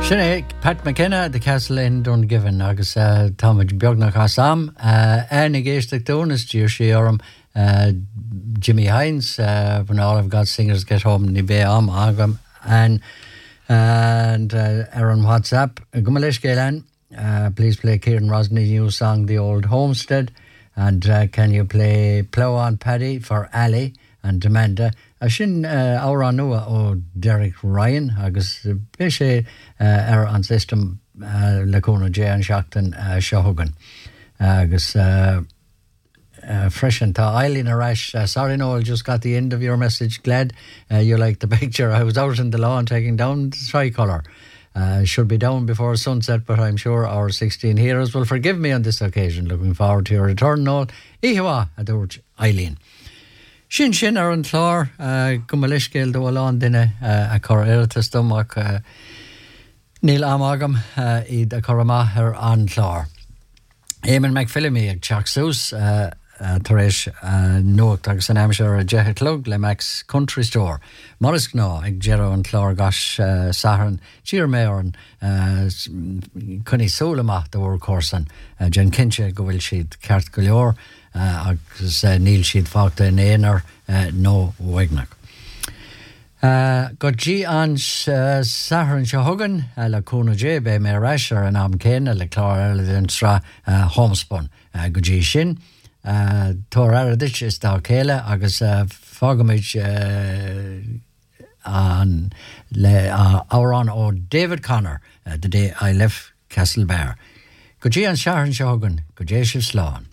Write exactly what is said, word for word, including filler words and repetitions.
Sinné Pat McKenna de Castle in Dungiven agus uh, Táid beagnach asam uh, Ernie géisteach dúnas dír sé orm uh, Jimmy Hines uh, when all of God's singers get home ní bé am agam and and uh, Aaron WhatsApp Gumalish Galen uh, please play Kieran Rosney's new song The Old Homestead and uh, can you play Plow on Paddy for Ali and Amanda a sin uh, ára nua ó Derek Ryan agus bé sé uh, ar an system uh, le cúna dé an seachtain uh, seogan agus uh, uh, freshen tá Eileen Arash uh, sorry Noel just got the end of your message glad uh, you like the picture I was out in the lawn taking down the tricolour uh, should be down before sunset but I'm sure our sixteen heroes will forgive me on this occasion looking forward to your return Noel Ihiwa a dúirt Eileen Sin sin ar an chlár uh, go mo leiscéil do bhán duine uh, a chur éiritas domach uh, níl amagam uh, iad a chur amach ar an chlár. Éimean McPhillimy ag teach sús uh, uh, tar éis uh, nuacht agus an aimseir a deithlug le Max Country Store. Maris gná ag dearú an chlár gas uh, saharan tír mé an uh, chuní súlamach do bhór córsan uh, Jen Kinche go bhfuil siad ceart go leor Uh, agus uh, níl siad fágta in éonar uh, nó bhaigneach. Uh, go dtí an uh, saharan se thugan uh, le cúna dé bé mé reis ar an am céine le chlár eile den sra uh, homespun uh, go dtí sin uh, tóir airadit is dá céile agus uh, fágamid uh, an le uh, árán ó David Connor uh, the day I left Castlebar. Go dtí an saharan se thugan go dé sibh sláán.